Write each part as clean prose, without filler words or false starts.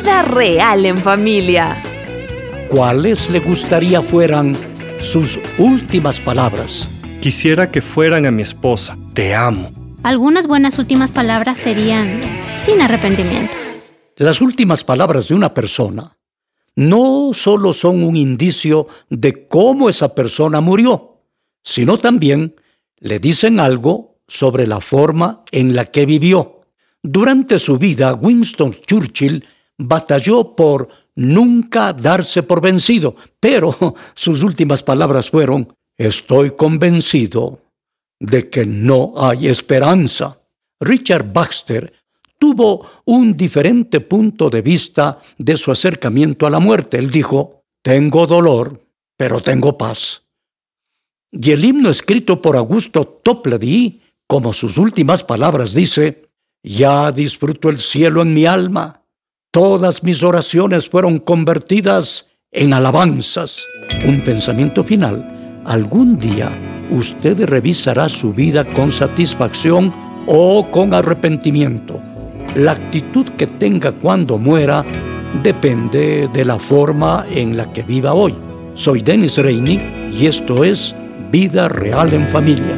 Vida real en familia. ¿Cuáles le gustaría fueran sus últimas palabras? Quisiera que fueran a mi esposa. Te amo. Algunas buenas últimas palabras serían sin arrepentimientos. Las últimas palabras de una persona no solo son un indicio de cómo esa persona murió, sino también le dicen algo sobre la forma en la que vivió. Durante su vida, Winston Churchill batalló por nunca darse por vencido, pero sus últimas palabras fueron: estoy convencido de que no hay esperanza. Richard Baxter tuvo un diferente punto de vista de su acercamiento a la muerte. Él dijo: tengo dolor, pero tengo paz. Y el himno escrito por Augusto Toplady, como sus últimas palabras, dice: ya disfruto el cielo en mi alma. Todas mis oraciones fueron convertidas en alabanzas. Un pensamiento final: algún día usted revisará su vida con satisfacción o con arrepentimiento. La actitud que tenga cuando muera depende de la forma en la que viva hoy. Soy Dennis Reini y esto es Vida Real en Familia.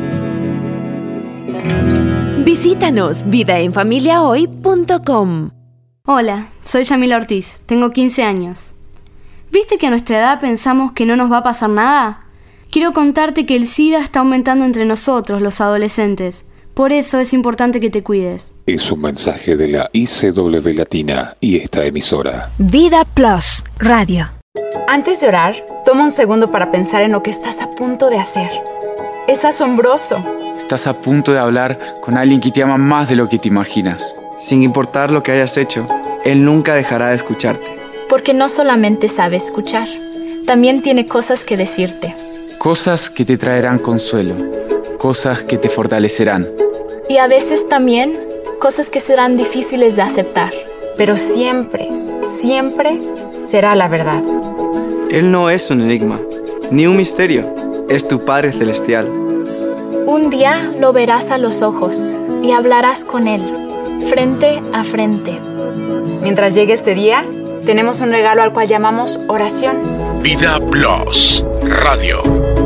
Visítanos vidaenfamiliahoy.com. Hola, soy Yamila Ortiz, tengo 15 años. ¿Viste que a nuestra edad pensamos que no nos va a pasar nada? Quiero contarte que el SIDA está aumentando entre nosotros, los adolescentes. Por eso es importante que te cuides. Es un mensaje de la ICW Latina y esta emisora. Vida Plus Radio. Antes de orar, toma un segundo para pensar en lo que estás a punto de hacer. Es asombroso. Estás a punto de hablar con alguien que te ama más de lo que te imaginas. Sin importar lo que hayas hecho, Él nunca dejará de escucharte. Porque no solamente sabe escuchar, también tiene cosas que decirte. Cosas que te traerán consuelo, cosas que te fortalecerán. Y a veces también cosas que serán difíciles de aceptar. Pero siempre, siempre será la verdad. Él no es un enigma, ni un misterio. Es tu Padre Celestial. Un día lo verás a los ojos y hablarás con Él, frente a frente. Mientras llegue este día, tenemos un regalo al cual llamamos oración. Vida Plus Radio.